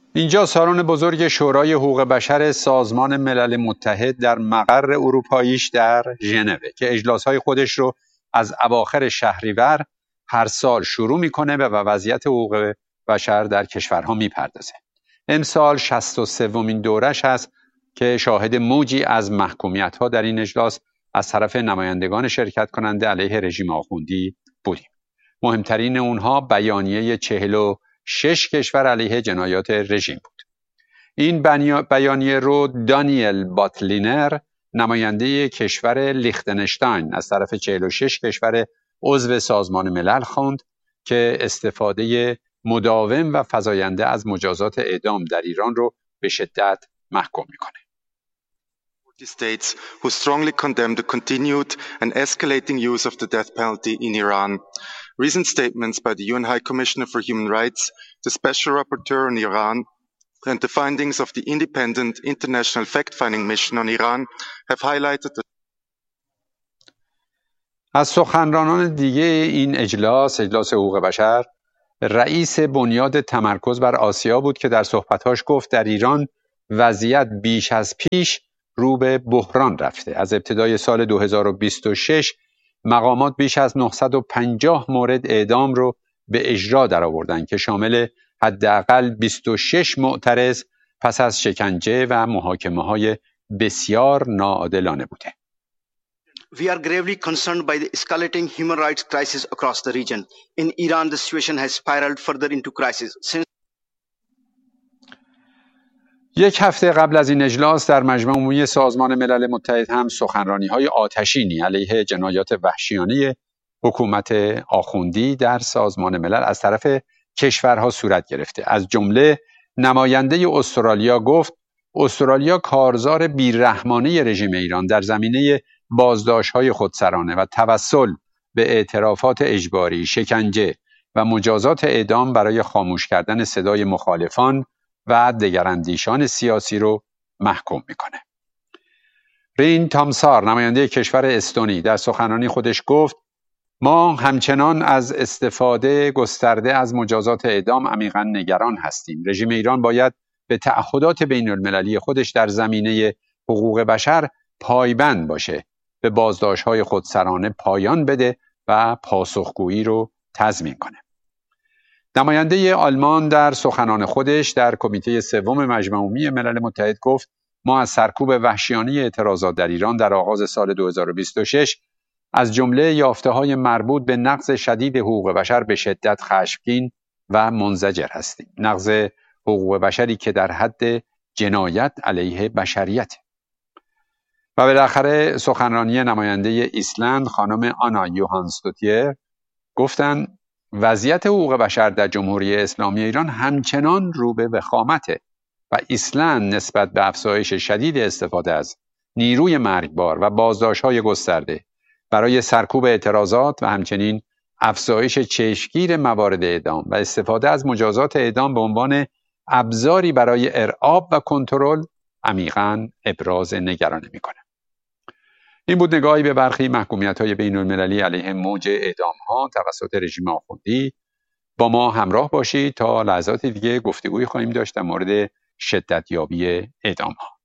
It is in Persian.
اینجا سالن بزرگ شورای حقوق بشر سازمان ملل متحد در مقر اروپاییش در ژنو که اجلاس‌های خودش رو از اواخر شهریور هر سال شروع میکنه و به وضعیت حقوق بشر در کشورها میپردازه. امسال 63مین دورش هست که شاهد موجی از محکومیت‌ها در این اجلاس از طرف نمایندگان شرکت کننده علیه رژیم آخوندی بودیم. مهمترین اونها بیانیه 46 کشور علیه جنایات رژیم بود. این بیانیه رو دانیل باتلینر، نماینده کشور لیختنشتاین، از طرف 46 کشور عضو سازمان ملل خواند که استفاده مداوم و فزاینده از مجازات اعدام در ایران رو به شدت محکوم میکنه. States who strongly condemn the continued and escalating use of the death penalty in Iran. Recent statements by the UN High Commissioner for Human Rights, the Special Rapporteur on Iran, and the findings of the independent international fact-finding mission on Iran have highlighted the از سخنرانان دیگه این اجلاس حقوق بشر، رئیس بنیاد تمرکز بر آسیا بود که در صحبتاش گفت در ایران وضعیت بیش از پیش رو به بحران رفته. از ابتدای سال 2026 مقامات بیش از 950 مورد اعدام رو به اجرا درآوردن که شامل حداقل 26 معترض پس از شکنجه و محاکمه‌های بسیار ناعادلانه بوده. We are gravely concerned by the escalating human rights crisis across the region. In Iran, the situation has spiraled further into crisis. یک هفته قبل از این اجلاس در مجمع عمومی سازمان ملل متحد هم سخنرانی‌های آتشینی علیه جنایات وحشیانه حکومت آخوندی در سازمان ملل از طرف کشورها صورت گرفته. از جمله نماینده استرالیا گفت استرالیا کارزار بیرحمانه رژیم ایران در زمینه بازداشت‌های خودسرانه و توسل به اعترافات اجباری، شکنجه و مجازات اعدام برای خاموش کردن صدای مخالفان و دگراندیشان سیاسی رو محکوم میکنه. رین تامسار، نماینده کشور استونی، در سخنرانی خودش گفت ما همچنان از استفاده گسترده از مجازات اعدام عمیقاً نگران هستیم. رژیم ایران باید به تعهدات بین المللی خودش در زمینه حقوق بشر پایبند باشه، به بازداشت‌های خودسرانه پایان بده و پاسخگویی رو تضمین کنه. نماینده آلمان در سخنان خودش در کمیته سوم مجمع عمومی ملل متحد گفت ما از سرکوب وحشیانه اعتراضات در ایران در آغاز سال 2026 از جمله یافته‌های مربوط به نقض شدید حقوق بشر به شدت خشمگین و منزجر هستیم. نقض حقوق بشری که در حد جنایت علیه بشریت. و بالاخره سخنرانی نماینده ایسلند خانم آنا یوهانستوتیر گفتن وضعیت حقوق بشر در جمهوری اسلامی ایران همچنان رو به وخامته و ایسلند نسبت به افزایش شدید استفاده از نیروی مرگبار و بازداشت‌های گسترده برای سرکوب اعتراضات و همچنین افزایش چشمگیر موارد اعدام و استفاده از مجازات اعدام به عنوان ابزاری برای ارعاب و کنترل عمیقاً ابراز نگرانی می‌کنه. این بود نگاهی به برخی محکومیت‌های بین‌المللی علیه موج اعدام‌ها توسط رژیم آخوندی. با ما همراه باشید تا لحظات دیگه گفتگویی خواهیم داشت در مورد شدتیابی اعدام‌ها.